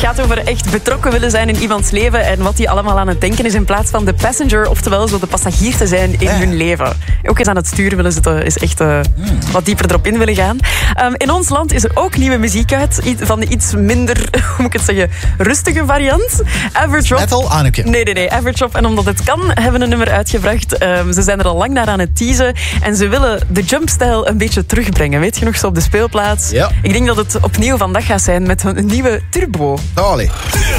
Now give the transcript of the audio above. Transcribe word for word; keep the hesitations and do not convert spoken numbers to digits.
gaat over echt betrokken willen zijn in iemands leven en wat die allemaal aan het denken is in plaats van de passenger, oftewel zo de passagier te zijn in Ja. hun leven. Ook eens aan het stuur willen zitten, is echt uh, hmm. wat dieper erop in willen gaan. Um, in ons land is er ook nieuwe muziek uit, van de iets minder, hoe moet ik het zeggen, rustige variant. Average Rob. Metal? Ah, okay. Nee, nee, nee. Average Rob. En omdat het kan, hebben we een nummer uitgebracht. Um, ze zijn er al lang naar aan het teasen. En ze willen de jumpstyle een beetje terugbrengen. Weet je nog, zo op de speelplaats? Ja. Ik denk dat het opnieuw vandaag gaat zijn met hun nieuwe Turbo. Allee.